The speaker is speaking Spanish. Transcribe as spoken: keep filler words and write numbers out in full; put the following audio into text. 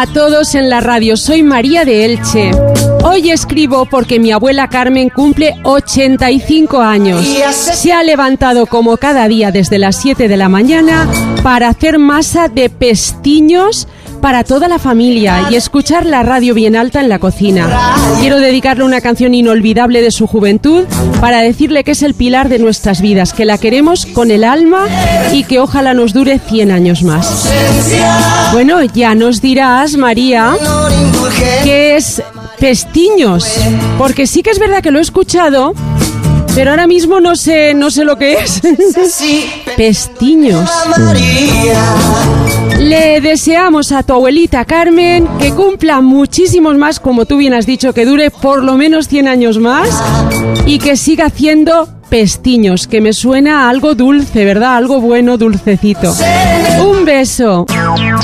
a todos en la radio, soy María de Elche. Hoy escribo porque mi abuela Carmen cumple ochenta y cinco años. Se ha levantado como cada día desde las siete de la mañana para hacer masa de pestiños para toda la familia y escuchar la radio bien alta en la cocina. Quiero dedicarle una canción inolvidable de su juventud para decirle que es el pilar de nuestras vidas, que la queremos con el alma y que ojalá nos dure cien años más. Bueno, ya nos dirás, María, qué es pestiños, porque sí que es verdad que lo he escuchado, pero ahora mismo no sé, no sé lo que es. Pestiños. Le deseamos a tu abuelita Carmen que cumpla muchísimos más, como tú bien has dicho, que dure por lo menos cien años más y que siga haciendo pestiños, que me suena a algo dulce, ¿verdad? Algo bueno, dulcecito. Un beso.